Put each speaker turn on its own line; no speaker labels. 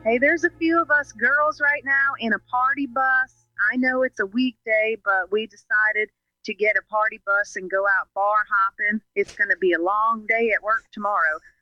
Hey, there's a few of us girls right now in a party bus. I know it's a weekday, but we decided to get a party bus and go out bar hopping. It's going to be a long day at work tomorrow.